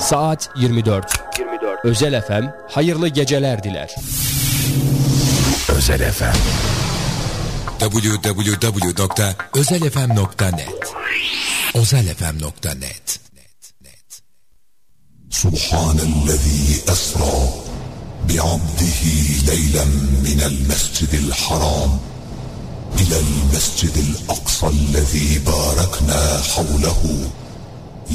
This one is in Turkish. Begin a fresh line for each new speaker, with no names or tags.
Saat 24. Özel FM hayırlı geceler diler.
Özel FM www.özelfm.net özelfm.net
Subhanellezî esrâ bi'abdihi leylen minel mescidil haram ilel mescidil aksallezî bâreknâ havlehu